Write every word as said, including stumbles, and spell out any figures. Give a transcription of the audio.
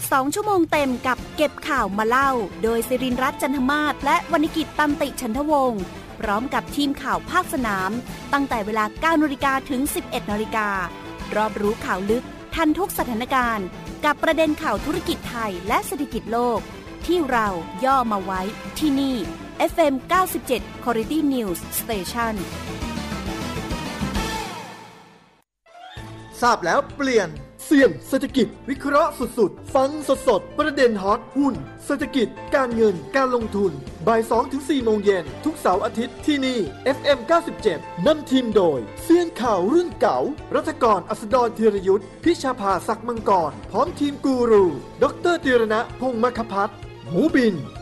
สองชั่วโมงเต็มกับเก็บข่าวมาเล่าโดยศิรินทร์รัตน์จันทมาศและวรรณกิจตันติฉันทวงศ์พร้อมกับทีมข่าวภาคสนามตั้งแต่เวลา เก้านาฬิกา ถึง สิบเอ็ดนาฬิกา รอบรู้ข่าวลึกทันทุกสถานการณ์กับประเด็นข่าวธุรกิจไทยและเศรษฐกิจโลกที่เราย่อมาไว้ที่นี่ เอฟ เอ็ม เก้าสิบเจ็ด Quality News Station ทราบแล้วเปลี่ยนเสี่ยงเศรษฐกิจวิเคราะห์สุดๆฟังสดๆประเด็นฮอตหุ้นเศรษฐกิจการเงินการลงทุนบ่าย สองถึงสี่ โมงเย็นทุกเสาร์อาทิตย์ที่นี่ เอฟ เอ็ม เก้าสิบเจ็ด นำทีมโดยเซียนข่าวรุ่นเก่ารัฐกรอัสดรธีรยุทธพิชาภาศักดิ์มังกรพร้อมทีมกูรูดร.ตีรณะพงษ์มคพัฒน์หมูบิน